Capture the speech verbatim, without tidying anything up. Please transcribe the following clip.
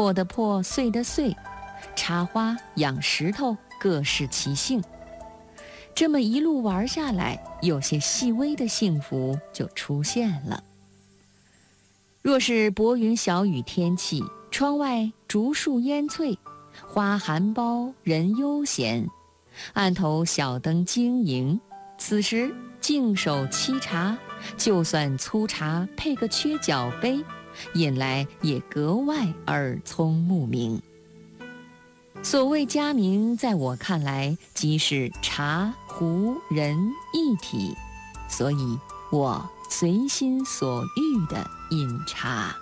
破的破，碎的碎，插花养石头，各适其性。这么一路玩下来，有些细微的幸福就出现了。若是薄云小雨天气，窗外竹树烟翠，花含苞，人悠闲，案头小灯晶莹，此时净手沏茶，就算粗茶配个缺角杯，饮来也格外耳聪目明。所谓佳茗，在我看来即是茶壶人一体，所以我随心所欲地饮茶。